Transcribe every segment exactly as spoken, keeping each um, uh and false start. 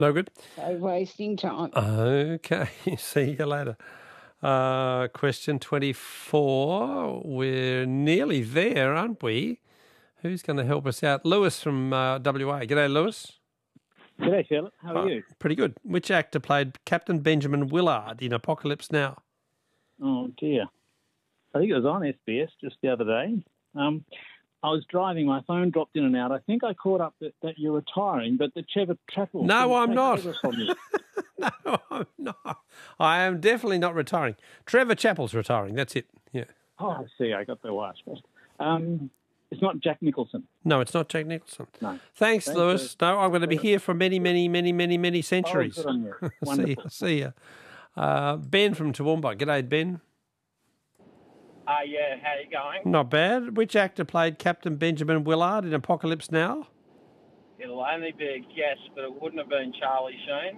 No good? So wasting time. Okay, see you later. Uh, question twenty-four. We're nearly there, aren't we? Who's going to help us out? Lewis from uh, W A. G'day, Lewis. G'day, Philip. How are Uh, you? Pretty good. Which actor played Captain Benjamin Willard in Apocalypse Now? Oh, dear. I think it was on S B S just the other day. Um, I was driving. My phone dropped in and out. I think I caught up that, that you're retiring, but the Trevor Chappell... No, I'm not. You. No, I'm not. I am definitely not retiring. Trevor Chappell's retiring. That's it. Yeah. Oh, I see. I got the wires first. Um, it's not Jack Nicholson. No, it's not Jack Nicholson. No. Thanks, Thanks, Lewis. Lewis. No, I'm going to be here for many, many, many, many, many centuries. Oh, good on you. see Wonderful. you. See you. Uh, Ben from Toowoomba. G'day, Ben. Uh, yeah, how you going? Not bad. Which actor played Captain Benjamin Willard in Apocalypse Now? It'll only be a guess, but it wouldn't have been Charlie Sheen.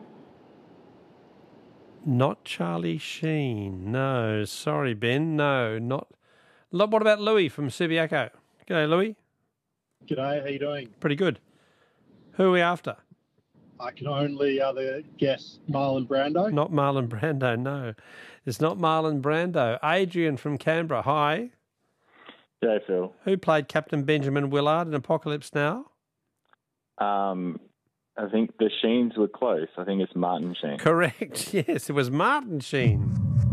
Not Charlie Sheen. No, sorry, Ben. No, not. Lo- What about Louis from Subiaco? G'day, Louis. G'day, how you doing? Pretty good. Who are we after? I can only other guess Marlon Brando. Not Marlon Brando, no. It's not Marlon Brando. Adrian from Canberra. Hi. G'day, Phil. Who played Captain Benjamin Willard in Apocalypse Now? Um, I think the Sheens were close. I think it's Martin Sheen. Correct. Yes, it was Martin Sheen.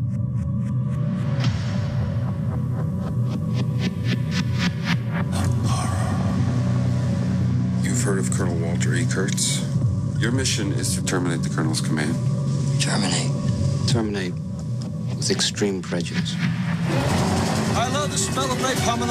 You've heard of Colonel Walter E. Kurtz. Your mission is to terminate the Colonel's command. Terminate. Terminate with extreme prejudice. I love the smell of napalm in the